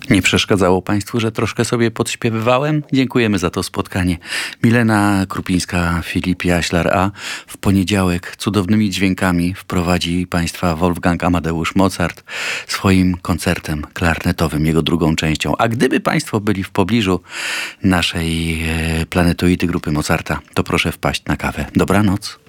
Nie przeszkadzało Państwu, że troszkę sobie podśpiewywałem? Dziękujemy za to spotkanie. Milena Krupińska, Filip Jaślar, a w poniedziałek cudownymi dźwiękami wprowadzi Państwa Wolfgang Amadeusz Mozart swoim koncertem klarnetowym, jego drugą częścią. A gdyby Państwo byli w pobliżu naszej planetoidy grupy Mozarta, to proszę wpaść na kawę. Dobranoc.